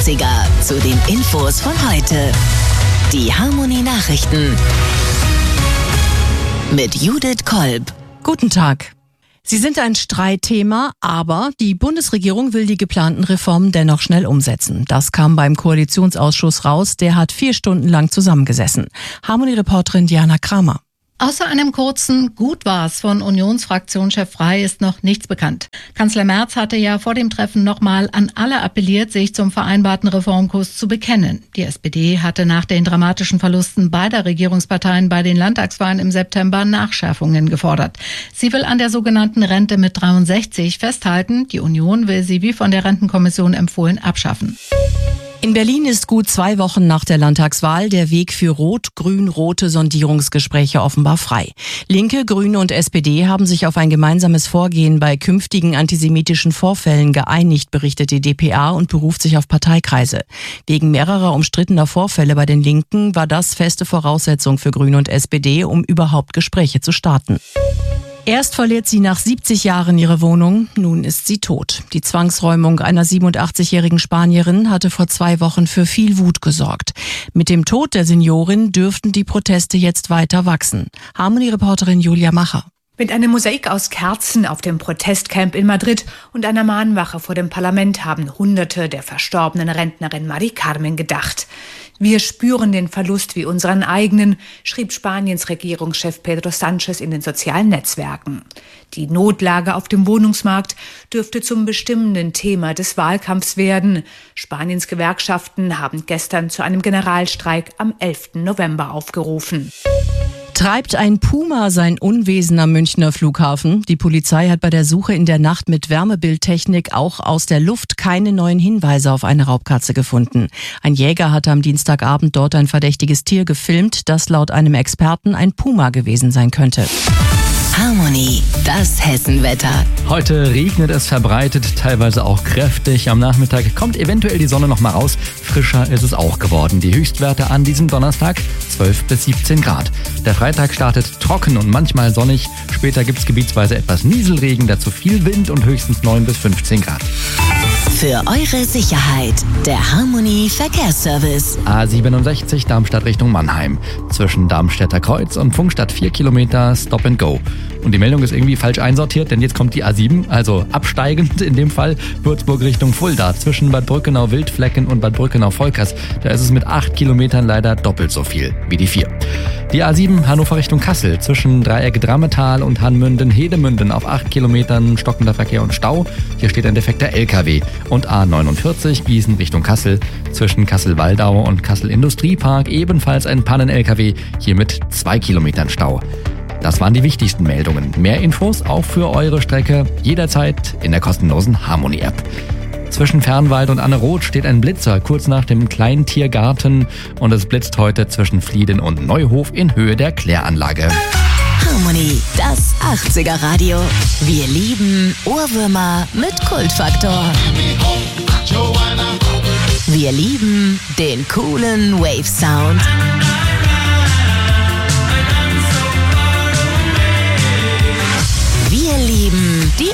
80er zu den Infos von heute. Die Harmony Nachrichten mit Judith Kolb. Guten Tag. Sie sind ein Streitthema, aber die Bundesregierung will die geplanten Reformen dennoch schnell umsetzen. Das kam beim Koalitionsausschuss raus, der hat 4 Stunden lang zusammengesessen. Harmony-Reporterin Diana Kramer. Außer einem kurzen Gut war's von Unionsfraktionschef Frey ist noch nichts bekannt. Kanzler Merz hatte ja vor dem Treffen nochmal an alle appelliert, sich zum vereinbarten Reformkurs zu bekennen. Die SPD hatte nach den dramatischen Verlusten beider Regierungsparteien bei den Landtagswahlen im September Nachschärfungen gefordert. Sie will an der sogenannten Rente mit 63 festhalten. Die Union will sie, wie von der Rentenkommission empfohlen, abschaffen. In Berlin ist gut 2 Wochen nach der Landtagswahl der Weg für rot-grün-rote Sondierungsgespräche offenbar frei. Linke, Grüne und SPD haben sich auf ein gemeinsames Vorgehen bei künftigen antisemitischen Vorfällen geeinigt, berichtet die dpa und beruft sich auf Parteikreise. Wegen mehrerer umstrittener Vorfälle bei den Linken war das feste Voraussetzung für Grüne und SPD, um überhaupt Gespräche zu starten. Erst verliert sie nach 70 Jahren ihre Wohnung, nun ist sie tot. Die Zwangsräumung einer 87-jährigen Spanierin hatte vor 2 Wochen für viel Wut gesorgt. Mit dem Tod der Seniorin dürften die Proteste jetzt weiter wachsen. Harmony-Reporterin Julia Macher. Mit einem Mosaik aus Kerzen auf dem Protestcamp in Madrid und einer Mahnwache vor dem Parlament haben Hunderte der verstorbenen Rentnerin Mari Carmen gedacht. Wir spüren den Verlust wie unseren eigenen, schrieb Spaniens Regierungschef Pedro Sánchez in den sozialen Netzwerken. Die Notlage auf dem Wohnungsmarkt dürfte zum bestimmenden Thema des Wahlkampfs werden. Spaniens Gewerkschaften haben gestern zu einem Generalstreik am 11. November aufgerufen. Treibt ein Puma sein Unwesen am Münchner Flughafen? Die Polizei hat bei der Suche in der Nacht mit Wärmebildtechnik auch aus der Luft keine neuen Hinweise auf eine Raubkatze gefunden. Ein Jäger hatte am Dienstagabend dort ein verdächtiges Tier gefilmt, das laut einem Experten ein Puma gewesen sein könnte. Harmony, das Hessenwetter. Heute regnet es verbreitet, teilweise auch kräftig. Am Nachmittag kommt eventuell die Sonne noch mal raus. Frischer ist es auch geworden. Die Höchstwerte an diesem Donnerstag 12 bis 17 Grad. Der Freitag startet trocken und manchmal sonnig. Später gibt es gebietsweise etwas Nieselregen, dazu viel Wind und höchstens 9 bis 15 Grad. Für eure Sicherheit, der Harmony Verkehrsservice. A67 Darmstadt Richtung Mannheim. Zwischen Darmstädter Kreuz und Funkstadt 4 Kilometer Stop and Go. Und die Meldung ist irgendwie falsch einsortiert, denn jetzt kommt die A7, also absteigend in dem Fall, Würzburg Richtung Fulda. Zwischen Bad Brückenau-Wildflecken und Bad Brückenau-Volkers. Da ist es mit 8 Kilometern leider doppelt so viel wie die 4. Die A7 Hannover Richtung Kassel. Zwischen Dreieck Drammetal und Hanmünden-Hedemünden auf 8 Kilometern stockender Verkehr und Stau. Hier steht ein defekter LKW. Und A49 Gießen Richtung Kassel. Zwischen Kassel-Waldau und Kassel-Industriepark ebenfalls ein Pannen-LKW. Hier mit 2 Kilometern Stau. Das waren die wichtigsten Meldungen. Mehr Infos auch für eure Strecke jederzeit in der kostenlosen Harmony-App. Zwischen Fernwald und Anneroth steht ein Blitzer kurz nach dem Kleintiergarten und es blitzt heute zwischen Flieden und Neuhof in Höhe der Kläranlage. Harmony, das 80er Radio. Wir lieben Ohrwürmer mit Kultfaktor. Wir lieben den coolen Wave-Sound.